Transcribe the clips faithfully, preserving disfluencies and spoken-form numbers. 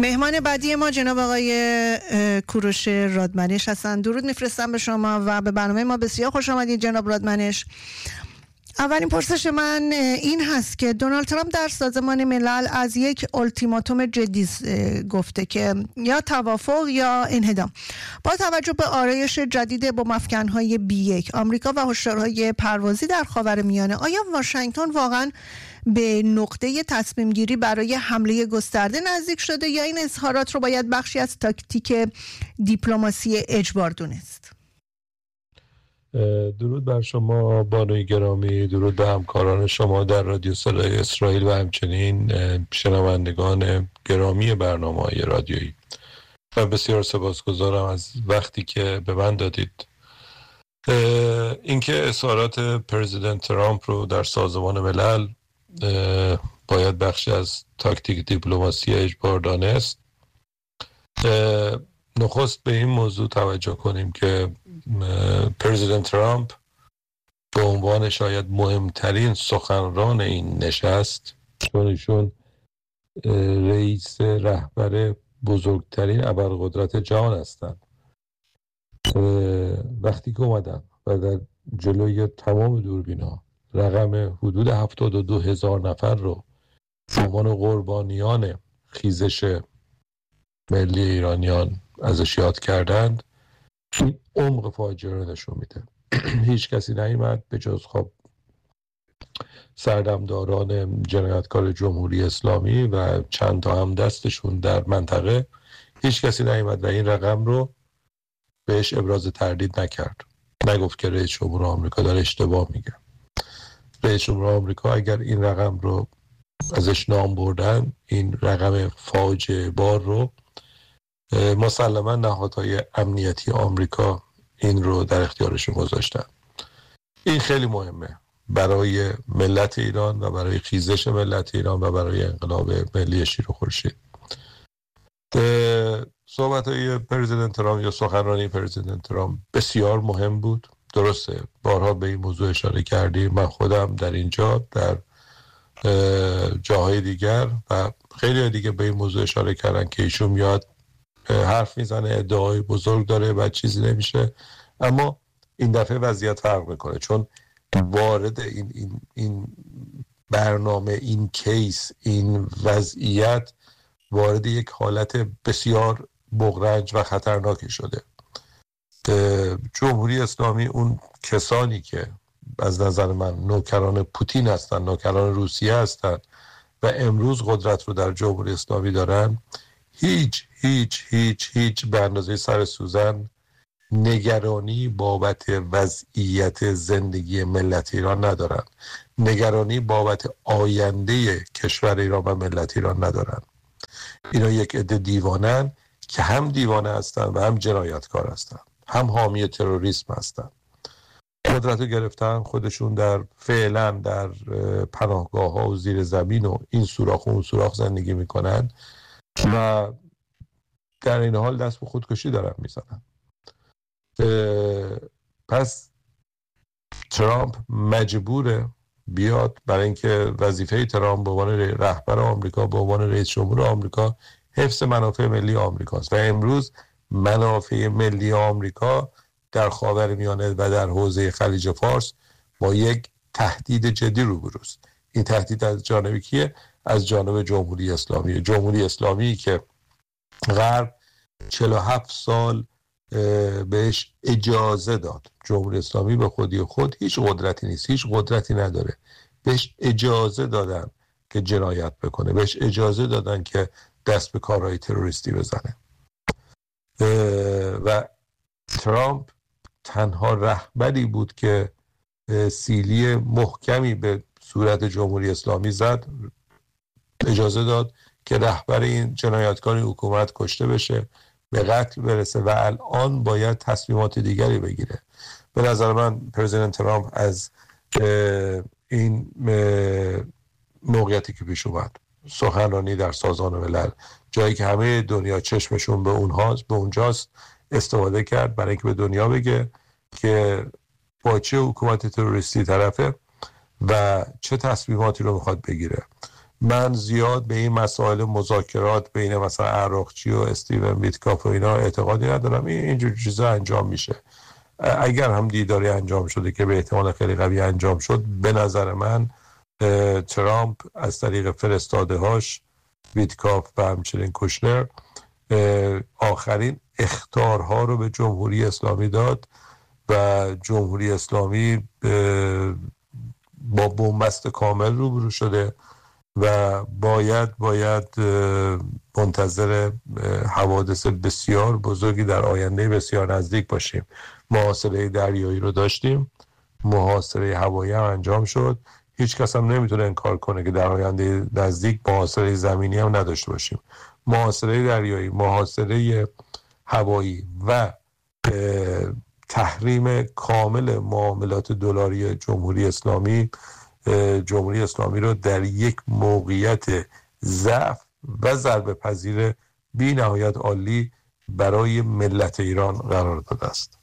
مهمان بعدی ما جناب آقای کوروش رادمنش هستن. درود میفرستم به شما و به برنامه ما بسیار خوش آمدید جناب رادمنش. اولین پرسش من این هست که دونالد ترامپ در سازمان ملل از یک التیماتوم جدی گفته که یا توافق یا انهدام. با توجه به آرایش جدید با مفکن‌های بی یک آمریکا و هشدارهای پروازی در خاورمیانه، آیا واشنگتن واقعاً به نقطه تصمیم گیری برای حمله گسترده نزدیک شده یا این اظهارات رو باید بخشی از تاکتیک دیپلماسی اجبار دونست؟ درود بر شما بانوی گرامی، درود به همکاران شما در رادیو صدای اسرائیل و همچنین شنوندگان گرامی برنامه‌های رادیویی، و بسیار سپاسگزارم از وقتی که به من دادید. اینکه اظهارات پرزیدنت ترامپ رو در سازمان ملل باید بخشی از تاکتیک دیپلماسی اجبار دانست، نخست به این موضوع توجه کنیم که پرزیدنت ترامپ به عنوان شاید مهمترین سخنران این نشست، چون ایشون رئیس رهبر بزرگترین ابرقدرت جهان هستند، وقتی که اومدن و در جلوی تمام دوربینا رقم حدود هفتاد و دو هزار نفر رو به عنوان قربانیان خیزش ملی ایرانیان ازش یاد کردند، این عمق فاجعه رو نشون میده. هیچ کسی نیامد به جز خب سردمداران جنایتکار جمهوری اسلامی و چند تا هم دستشون در منطقه، هیچ کسی نیامد و این رقم رو بهش ابراز تردید نکرد. نگفت که رئیس جمهور آمریکا داره اشتباه میگه. رئیس جمهور آمریکا اگر این رقم رو ازش نام بردن، این رقم فاجعه بار رو، مسلما نهادهای امنیتی آمریکا این رو در اختیارشون گذاشتن. این خیلی مهمه برای ملت ایران و برای خیزش ملت ایران و برای انقلاب ملی شیر و خورشید. صحبت های پرزیدنت ترامپ یا سخنرانی پرزیدنت ترامپ بسیار مهم بود. درسته بارها به این موضوع اشاره کردیم، من خودم در اینجا در جاهای دیگر و خیلی دیگه به این موضوع اشاره کردن که ایشون میاد حرف میزنه، ادعای بزرگ داره و چیزی نمیشه. اما این دفعه وضعیت فرق میکنه، چون وارد این این این برنامه، این کیس، این وضعیت وارد یک حالت بسیار بغرنج و خطرناکی شده. جمهوری اسلامی، اون کسانی که از نظر من نوکران پوتین هستن، نوکران روسیه هستن و امروز قدرت رو در جمهوری اسلامی دارن، هیچ هیچ هیچ هیچ به اندازه سر سوزن نگرانی بابت وضعیت زندگی ملت ایران ندارن، نگرانی بابت آینده کشور ایران و ملت ایران ندارن. اینا یک عده دیوانن که هم دیوانه هستن و هم جنایتکار هستن، هم حامی تروریسم هستن. قدرت رو گرفتن، خودشون در فعلا در پناهگاه ها و زیر زمین و این سوراخ و اون سوراخ زندگی میکنن و در این حال دست به خودکشی دارن میزنن. پس ترامپ مجبوره بیاد، برای اینکه وظیفه ترامپ به عنوان رهبر آمریکا، به عنوان رئیس جمهور آمریکا، حفظ منافع ملی آمریکاست و امروز منافع ملی آمریکا در خاورمیانه و در حوزه خلیج فارس با یک تهدید جدی روبروست. این تهدید از جانب کیه؟ از جانب جمهوری اسلامی. جمهوری اسلامی که غرب چهل و هفت سال بهش اجازه داد. جمهوری اسلامی به خودی خود هیچ قدرتی نیست، هیچ قدرتی نداره. بهش اجازه دادن که جنایت بکنه، بهش اجازه دادن که دست به کارهای تروریستی بزنه و ترامپ تنها رهبری بود که سیلی محکمی به صورت جمهوری اسلامی زد، اجازه داد که رهبر این جنایتکار حکومت کشته بشه، به قتل برسه و الان باید تصمیمات دیگری بگیره. به نظر من پرزیدنت ترامپ از این موقعیتی که پیش اومد، سخنرانی در سازمان ملل، جایی که همه دنیا چشمشون به اونهاست، به اونجاست، استفاده کرد برای اینکه به دنیا بگه که با چه حکومت تروریستی طرفه و چه تصمیماتی رو میخواد بگیره من زیاد به این مسائل مذاکرات بین مثلا عراقچی و استیون ویتکاف و اینا اعتقادی ندارم. این اینجور چیزا انجام میشه. اگر هم دیداری انجام شده که به احتمال خیلی قوی انجام شد، به نظر من ترامپ از طریق فرستاده هاش ویتکاف و همچنین کوشنر آخرین اخطارها رو به جمهوری اسلامی داد و جمهوری اسلامی با بنبست کامل روبرو شده و باید باید منتظر حوادث بسیار بزرگی در آینده بسیار نزدیک باشیم. محاصره دریایی رو داشتیم، محاصره هوایی هم انجام شد. هیچ کس هم نمیتونه انکار کنه که در آینده نزدیک محاصره زمینی هم نداشته باشیم. محاصره دریایی، محاصره هوایی و تحریم کامل معاملات دلاری جمهوری اسلامی جمهوری اسلامی رو در یک موقعیت ضعف و ضربه پذیر بی نهایت عالی برای ملت ایران قرار داده است.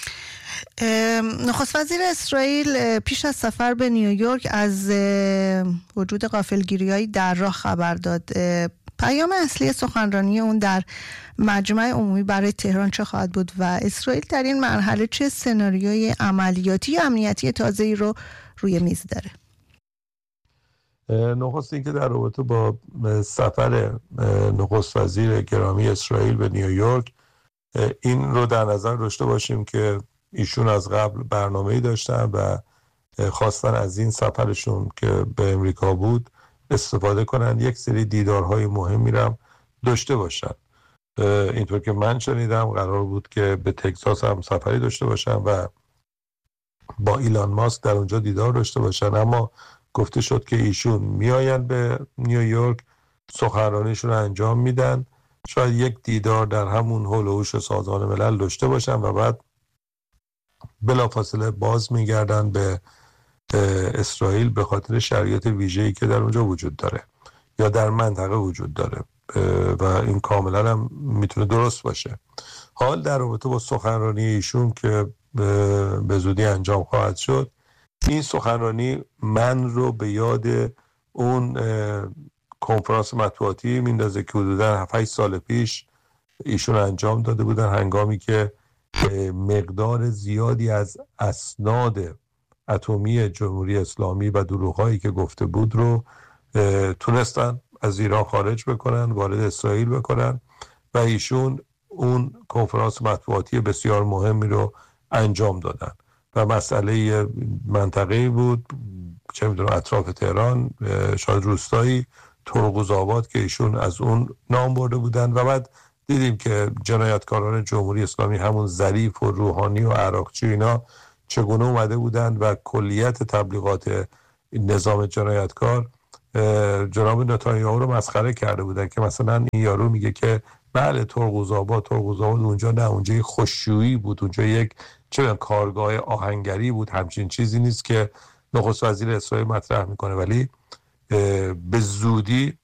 نخست وزیر اسرائیل پیش از سفر به نیویورک از وجود غافلگیری‌هایی در راه خبر داد. پیام اصلی سخنرانی اون در مجمع عمومی برای تهران چه خواهد بود و اسرائیل در این مرحله چه سناریوی عملیاتی امنیتی تازه‌ای رو روی میز داره؟ نخست این که در رابطه با سفر نخست وزیر گرامی اسرائیل به نیویورک، این رو در نظر داشته باشیم که ایشون از قبل برنامه‌ای داشتن و خواستن از این سفرشون که به امریکا بود استفاده کنن، یک سری دیدارهای مهمی رو داشته باشن. اینطور که من شنیدم قرار بود که به تگزاس هم سفری داشته باشن و با ایلان ماسک در اونجا دیدار داشته باشن، اما گفته شد که ایشون میاین به نیویورک، سخنرانیشون رو انجام میدن، شاید یک دیدار در همون هول و هوش سازمان ملل داشته باشن و بعد بلافاصله باز میگردن به اسرائیل به خاطر شرایط ویژه‌ای که در اونجا وجود داره یا در منطقه وجود داره و این کاملا هم میتونه درست باشه. حال در رابطه با سخنرانی ایشون که به زودی انجام خواهد شد، این سخنرانی من رو به یاد اون کنفرانس مطبوعاتی میندازه که حدوداً هفت هشت سال پیش ایشون انجام داده بودن، هنگامی که مقدار زیادی از اسناد اتمی جمهوری اسلامی و دروغ‌هایی که گفته بود رو تونستن از ایران خارج بکنن، وارد اسرائیل بکنن و ایشون اون کنفرانس مطبوعاتی بسیار مهمی رو انجام دادن و مسئله منطقه‌ای بود، چه میدونم اطراف تهران، شاید روستایی ترقوزآباد که ایشون از اون نام برده بودن و بعد دیدیم که جنایتکاران جمهوری اسلامی همون ظریف و روحانی و عراقچی اینا چگونه اومده بودن و کلیت تبلیغات نظام جنایتکار جناب نتانیاهو رو مسخره کرده بودن که مثلا این یارو میگه که بله ترقوزآباد ترقوزآباد اونجا نه، اونجا یک خشکشویی بود، اونجا یک چه کارگاه آهنگری بود، همچین چیزی نیست که نخست وزیر اسرائیل مطرح میکنه. ولی به زودی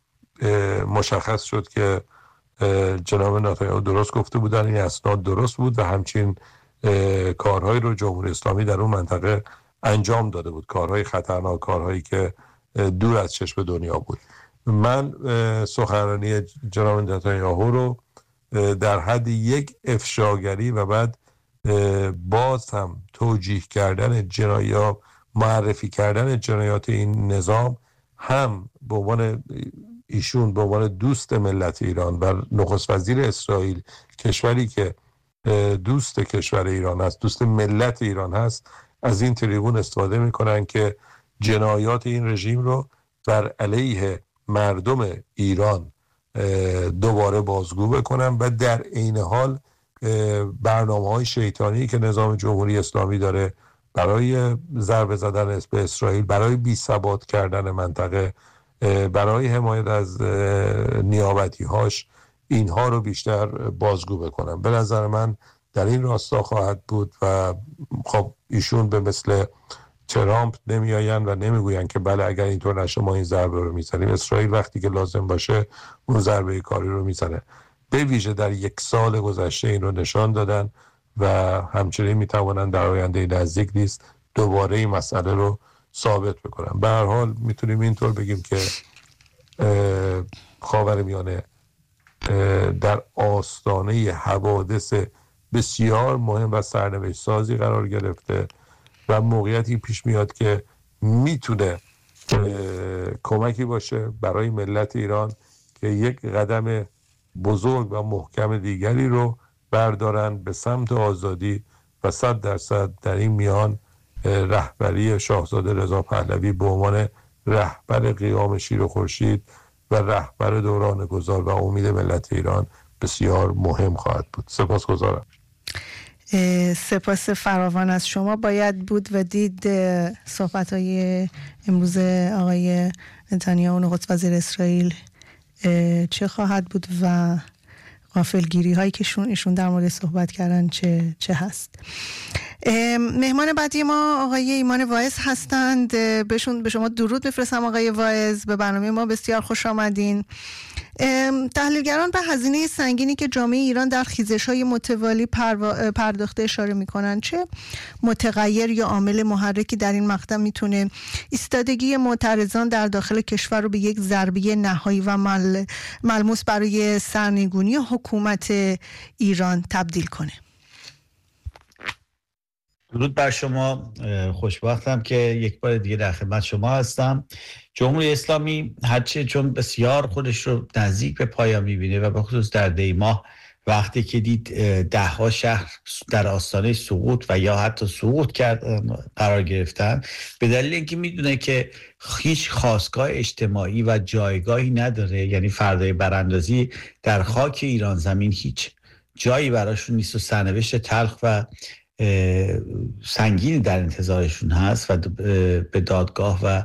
مشخص شد که جناب نتانیاهو درست گفته بودن، این اسناد درست بود و همچین کارهایی رو جمهوری اسلامی در اون منطقه انجام داده بود، کارهای خطرناک، کارهایی که دور از چشم دنیا بود. من سخنرانی جناب نتانیاهو رو در حد یک افشاگری و بعد باز هم توجیه کردن جنایات، معرفی کردن جنایات این نظام، هم به عنوان ایشون به عنوان دوست ملت ایران و نخست وزیر اسرائیل، کشوری که دوست کشور ایران هست، دوست ملت ایران هست، از این تریبون استفاده میکنن که جنایات این رژیم رو بر علیه مردم ایران دوباره بازگو بکنن و در عین حال برنامه‌های شیطانی که نظام جمهوری اسلامی داره برای ضربه زدن به اسرائیل، برای بی‌ثبات کردن منطقه، برای حمایت از نیابتی‌هاش، اینها رو بیشتر بازگو بکنن. به نظر من در این راستا خواهد بود و خب ایشون به مثل ترامپ نمیآین و نمیگوین که بله اگر اینطور نشه ما این ضربه رو میزنیم. اسرائیل وقتی که لازم باشه اون ضربه کاری رو میزنه. به ویژه در یک سال گذشته این رو نشان دادن و همچنین میتوانن در آینده نزدیک نیست دوباره این مسئله رو ثابت بکنن. به هر حال میتونیم اینطور بگیم که خاورمیانه در آستانه حوادث بسیار مهم و سرنوشت سازی قرار گرفته و موقعیتی پیش میاد که میتونه کمکی باشه برای ملت ایران که یک قدم بزرگ و محکم دیگری رو بردارن به سمت آزادی و صد درصد در این میان رهبری شاهزاده رضا پهلوی به عنوان رهبر قیام شیر و خورشید و رهبر دوران گذار و امید ملت ایران بسیار مهم خواهد بود. سپاسگزارم. سپاس فراوان از شما. باید بود و دید صحبت‌های امروز آقای نتانیاهو نخست وزیر اسرائیل چه خواهد بود و غافلگیری هایی که ایشون در مورد صحبت کردن چه چه هست. مهمان بعدی ما آقای ایمان واعظ هستند. بهشون به شما درود بفرستم آقای واعظ، به برنامه ما بسیار خوش آمدین. تحلیلگران به هزینه سنگینی که جامعه ایران در خیزش‌های متوالی پرداخته اشاره می‌کنند. چه متغیر یا عامل محرکی در این مقطع میتونه ایستادگی معترضان در داخل کشور رو به یک ضربه نهایی و مل... ملموس برای سرنگونی حکومت ایران تبدیل کنه؟ درود بر شما. خوشبختم که یک بار دیگه در خدمت شما هستم. جمهوری اسلامی هرچه چون بسیار خودش رو نزدیک به پایان می‌بینه و به خصوص در دی ماه وقتی که دید ده ها شهر در آستانه سقوط و یا حتی سقوط کرد قرار گرفتن، به دلیل اینکه میدونه که هیچ خاستگاه اجتماعی و جایگاهی نداره، یعنی فردای براندازی در خاک ایران زمین هیچ جایی براشون نیست و سرنوشت تلخ و سنگینی در انتظارشون هست و به دادگاه و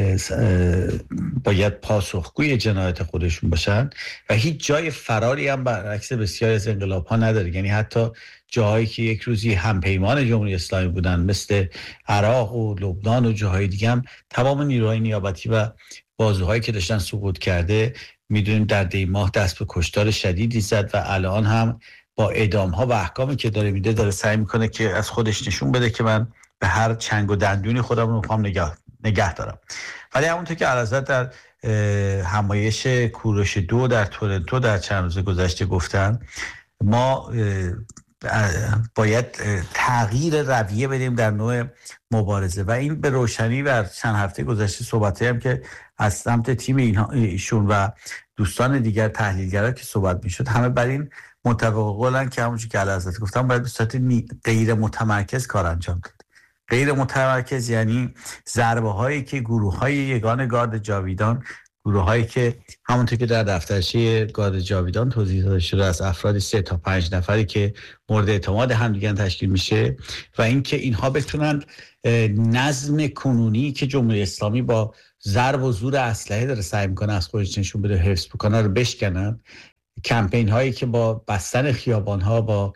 باید پاسخگوی جنایت خودشون باشن و هیچ جای فراری هم برعکس بسیاری از انقلاب ها نداره. یعنی حتی جاهایی که یک روزی همپیمان جمهوری اسلامی بودن مثل عراق و لبنان و جاهای دیگه هم تمام نیروهای نیابتی و بازوهایی که داشتن سقوط کرده، میدونیم در دی ماه دست به کشتار شدیدی زد و الان هم با اعدام ها و احکامی که داره میده داره سعی میکنه که از خودش نشون بده که من به هر چنگ و دندونی خودم رو میخوام نگه نگه دارم. ولی همونطور که علازت در همایش کوروش دو در تورنتو در چند روز گذشته گفتن، ما باید تغییر رویه بدیم در نوع مبارزه و این به روشنی در چند هفته گذشته صحبتی هم که از سمت تیم ایشون و دوستان دیگر تحلیلگرا که صحبت میشد همه بر این متفق قولن که همونجوری که علازت گفتم باید به صورت غیر متمرکز کار انجام داد. غیر متمرکز یعنی ضربه هایی که گروه های یگان گارد جاویدان، گروه هایی که همونطور که در دفترچه گارد جاویدان توضیح داده شده از افراد سه تا پنج نفری که مورد اعتماد هم دیگه تشکیل میشه و اینکه اینها بتونن نظم کنونی که جمهوری اسلامی با ضرب و زور اسلحه داره سعی میکنه از خودش نشون بده حفظ بکنه رو بشکنن. کمپین هایی که با بستن خیابان ها، با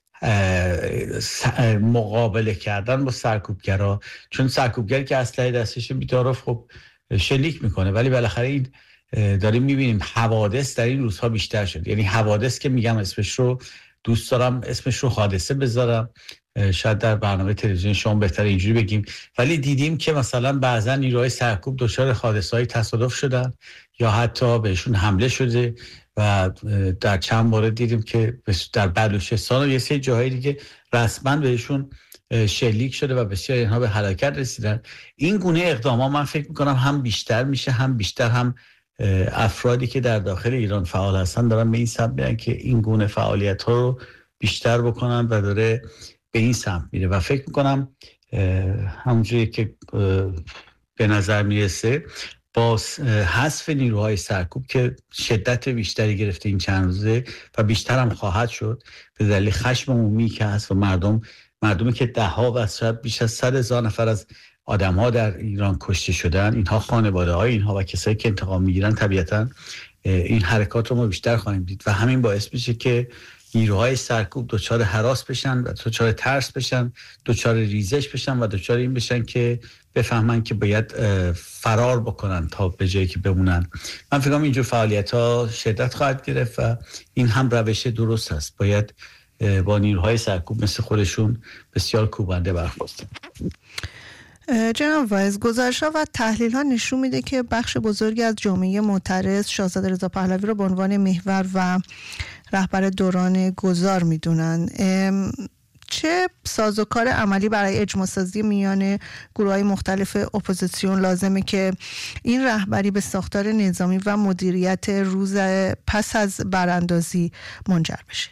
مقابله کردن با سرکوبگرا، چون سرکوبگر که اسلحه دستشه بی‌تعارف خب شلیک میکنه، ولی بالاخره این داریم میبینیم حوادث در این روزها بیشتر شد. یعنی حوادث که میگم اسمش رو دوست دارم اسمش رو حادثه بذارم، شاید در برنامه تلویزیون شما بهتره اینجوری بگیم، ولی دیدیم که مثلا بعضا نیروهای سرکوب دچار حادثه‌های تصادف شدن یا حتی بهشون حمله شده و در چند مورد دیدیم که در بلوچستان و یه سری جاهای دیگه رسما بهشون شلیک شده و بسیار اینها به هلاکت رسیدن. این گونه اقدامات من فکر میکنم هم بیشتر میشه، هم بیشتر هم افرادی که در داخل ایران فعال هستن دارن به این سمت میرن که این گونه فعالیت ها رو بیشتر بکنن و داره به این سمت میره و فکر میکنم همونجوری که به نظر میرسه با حذف نیروهای سرکوب که شدت بیشتری گرفته این چند روزه و بیشتر هم خواهد شد به دلیل خشم عمومی که هست و مردم مردمی که ده ها و شاید بیش از صد هزار نفر از آدم ها در ایران کشته شدن، اینها خانواده های اینها و کسایی که انتقام میگیرن، طبیعتا این حرکات رو ما بیشتر خواهیم دید و همین باعث میشه که نیروهای سرکوب دچار هراس بشن و دچار ترس بشن، دچار ریزش بشن و دچار این بشن که بفهمن که باید فرار بکنن تا به جایی که بمونن. من فکر کنم اینجور فعالیت ها شدت خواهد گرفت و این هم روش درست است. باید با نیروهای سرکوب مثل خودشون بسیار کوبنده برخورد. جناب وایز، گزارش‌ها و تحلیل‌ها نشون میده که بخش بزرگی از جامعه معترض شاهزاده رضا پهلوی رو به عنوان محور و رهبر دوران گذار میدونن. چه سازوکار عملی برای اجماع‌سازی میان گروه‌های مختلف اپوزیسیون لازمه که این رهبری به ساختار نظامی و مدیریت روز پس از براندازی منجر بشه؟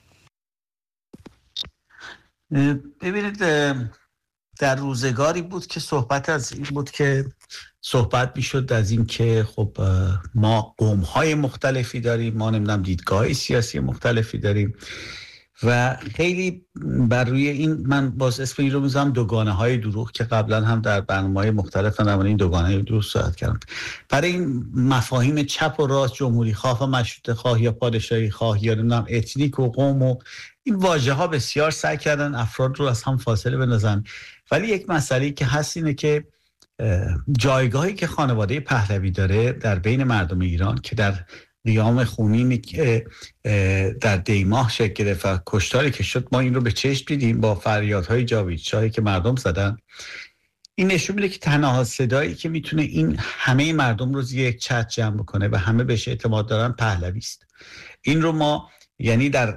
ببینید، در روزگاری بود که صحبت از این بود که صحبت میشد از این که خب ما قوم‌های مختلفی داریم، ما نمیدونم دیدگاه سیاسی مختلفی داریم و خیلی بر روی این من باز اسم این رو میذارم دوگانه های دروغ که قبلا هم در برنامه‌های مختلف من این دوگانه های دروغ صحبت کردم. برای این مفاهیم چپ و راست، جمهوری خواه و مشروطه خواه یا پادشاهی خواه یا نمیدونم اتنیک و قوم و این واژه ها بسیار سعی کردن افراد رو از هم فاصله بندازن، ولی یک مسئله که هست اینه که جایگاهی که خانواده پهلوی داره در بین مردم ایران که در قیام خونینی که در دیماه شکل گرفت و کشتاری که شد، ما این رو به چشم دیدیم با فریادهای جاوید شاهی که مردم زدن. این نشون میده که تنها صدایی که میتونه این همه مردم رو زیر یک چتر جمع بکنه و همه بهش اعتماد دارن پهلوی است. این رو ما یعنی در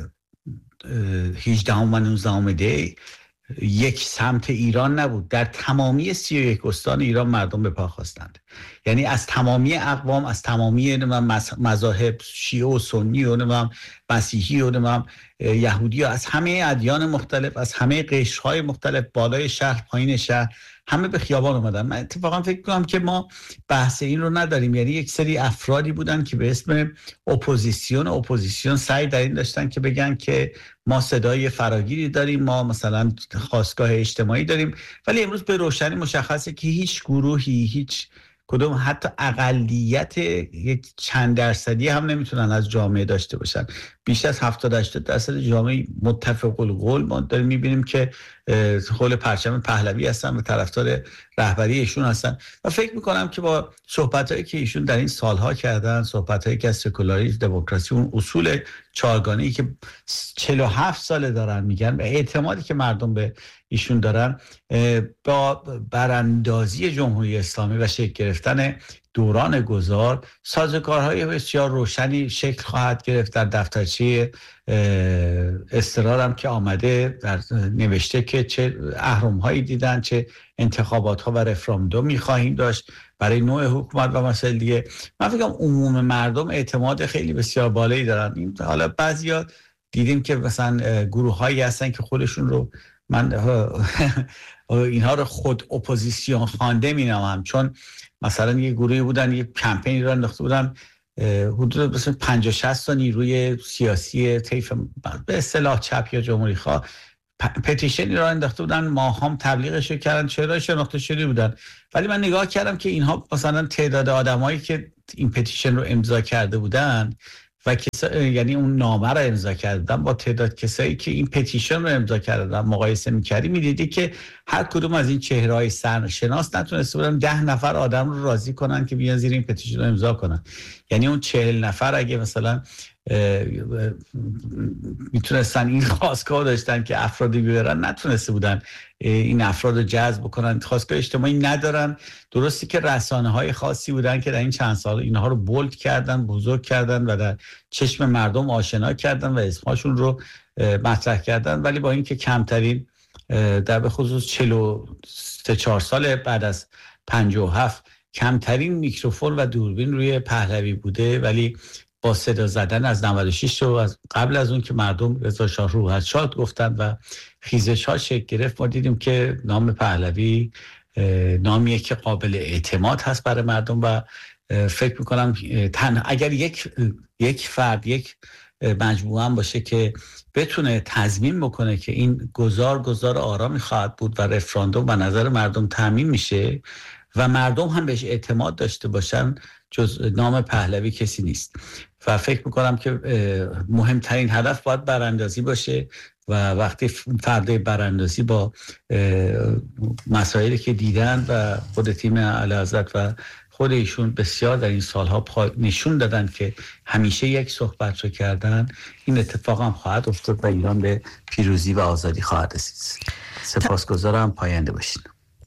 هجدهم و نوزدهم دی یک سمت ایران نبود، در تمامی سی و یک استان ایران مردم به پا خواستند. یعنی از تمامی اقوام، از تمامی مذاهب، شیعه و سنی و مسیحی و یهودی و از همه ادیان مختلف، از همه قشرهای مختلف، بالای شهر پایین شهر، همه به خیابان اومدن. من اتفاقا فکر کنم که ما بحث این رو نداریم. یعنی یک سری افرادی بودن که به اسم اپوزیسیون اپوزیسیون سعی در این داشتن که بگن که ما صدای فراگیری داریم، ما مثلا خاستگاه اجتماعی داریم، ولی امروز به روشنی مشخصه که هیچ گروهی، هیچ کدوم حتی اقلیت یک چند درصدی هم نمیتونن از جامعه داشته باشن. بیش از هفتاد هشتاد درصد جامعه متفق القول ما داریم میبینیم که حول پرچم پهلوی هستن و طرفدار رهبری ایشون هستن و فکر میکنم که با صحبتایی که ایشون در این سالها کردن، صحبتایی که از سکولاریسم، دموکراسی، اون اصول چهارگانه‌ای که چهل و هفت ساله دارن میگن و اعتمادی که مردم به ایشون دارن، با براندازی جمهوری اسلامی و شکل گرفتن دوران گذار سازوکارهای بسیار روشنی شکل خواهد گرفت. در دفترچه استقرارم که آمده در نوشته که چه اهرم‌هایی دیدن، چه انتخابات‌ها و رفراندوم می‌خواهیم داشت برای نوع حکومت و مسائل دیگه. من فکر کنم عموم مردم اعتماد خیلی بسیار بالایی دارن. این حالا بعضیا دیدیم که مثلا گروه‌هایی هستن که خودشون رو، من اینها رو خود اپوزیسیون خوانده می‌نامم، چون مثلا یه گروهی بودن یه کمپینی رو انداخته بودن، حدود مثلا پنجاه شصت تا نیروی سیاسی طیف به اصطلاح چپ یا جمهوری خواه پتیشنی رو انداخته بودن، ما هم تبلیغش رو کردن، چهره شناخته شده بودن. ولی من نگاه کردم که اینها مثلا تعداد آدمایی که این پتیشن رو امضا کرده بودن و کسا... یعنی اون نامه رو امضا کردن با تعداد کسایی که این پتیشن رو امضا کردن مقایسه می‌کردی، می‌دیدی که هر کدوم از این چهره‌های سرشناس نتونسته بودن ده نفر آدم رو راضی کنن که بیان زیر این پتیشن رو امضا کنن. یعنی اون چهل نفر اگه مثلا میتونستن این خواستگاه داشتن که افرادی بیارن، نتونسته بودن این افراد رو جذب بکنن. خواستگاه اجتماعی ندارن. درستی که رسانه های خاصی بودن که در این چند سال اینها رو بولد کردن، بزرگ کردن و در چشم مردم آشنا کردن و اسمشون رو مطرح کردن، ولی با اینکه کمترین در به خصوص چهل و سه چهار سال بعد از پنجاه و هفت کمترین میکروفون و دوربین روی پهلوی بوده، ولی با صدا زدن از نود و شش رو از قبل از اون که مردم رضا شاه روحت شاد گفتن و خیزش ها شکل گرفت، ما دیدیم که نام پهلوی نامیه که قابل اعتماد هست برای مردم و فکر میکنم تنها اگر یک یک فرد، یک مجموعه هم باشه که بتونه تضمین بکنه که این گذار گذار آرامی خواهد بود و رفراندوم و نظر مردم تامین میشه و مردم هم بهش اعتماد داشته باشن، جز نام پهلوی کسی نیست. و فکر میکنم که مهمترین هدف باید براندازی باشه و وقتی فرد براندازی با مسائلی که دیدن و خود تیم اعلیحضرت و خود ایشون بسیار در این سالها نشون دادن که همیشه یک صحبت رو کردن، این اتفاق هم خواهد افتاد و ایران به پیروزی و آزادی خواهد رسید. سپاسگزارم، پاینده باشین.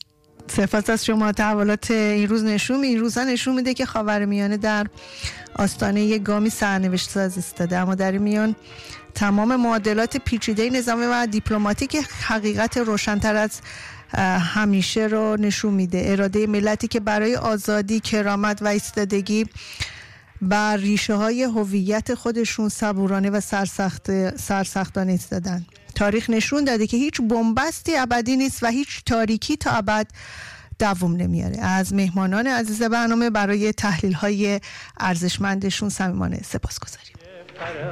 سپاس از شما. تحولات این روز نشون این روزا نشون میده که خاورمیانه در آستانه یک گامی سرنوشت ساز ایستاده، اما در این میان تمام معادلات پیچیده نظامی و دیپلماتیک حقیقت روشن‌تر از همیشه رو نشون میده. اراده ملتی که برای آزادی، کرامت و ایستادگی بر ریشه های هویت خودشون صبورانه و سرسخت سرسختانه ایستادن. تاریخ نشون داده که هیچ بنبستی ابدی نیست و هیچ تاریکی تا ابد دوام نمیاره. از مهمانان عزیز برنامه برای تحلیل های ارزشمندشون صمیمانه سپاسگزاریم.